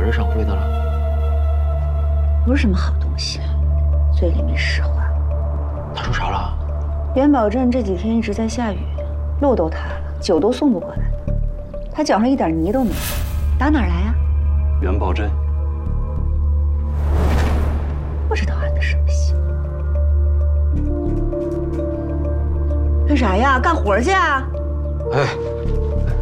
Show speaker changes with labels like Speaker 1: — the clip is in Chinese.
Speaker 1: 是上辉的了？
Speaker 2: 不是什么好东西，嘴里没实话。
Speaker 1: 他说啥了？
Speaker 2: 元宝镇这几天一直在下雨，路都塌了，酒都送不过来。他脚上一点泥都没有，打哪儿来呀？
Speaker 3: 元宝镇。
Speaker 2: 不知道安的什么心。干啥呀？干活去啊？
Speaker 3: 哎。